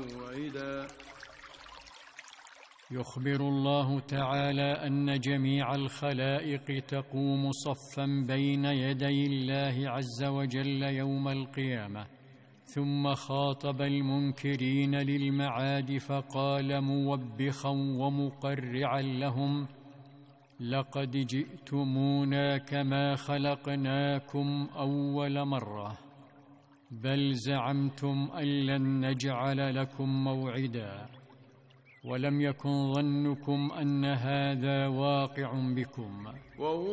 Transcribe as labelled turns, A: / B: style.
A: موعدا.
B: يخبر الله تعالى أن جميع الخلائق تقوم صفا بين يدي الله عز وجل يوم القيامة، ثم خاطب المنكرين للمعاد فقال موبخا ومقرعا لهم: لقد جئتمونا كما خلقناكم أول مرة، بل زعمتم أن لن نجعل لكم موعدا، ولم يكن ظنكم أن هذا واقع بكم.